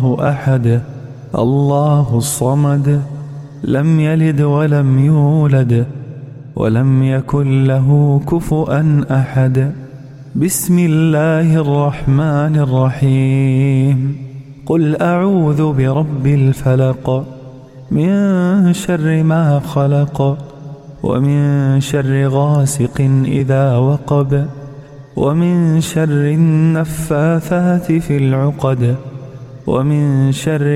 أحد الله الصمد لم يلد ولم يولد ولم يكن له كفؤا أحد. بسم الله الرحمن الرحيم. قل أعوذ برب الفلق من شر ما خلق ومن شر غاسق إذا وقب ومن شر النفاثات في العقد ومن شر